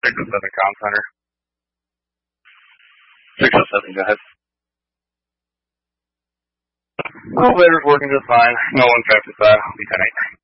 607 Comm Center. 607, go ahead. Elevator's working just fine. No one trapped inside. I'll be 10-8.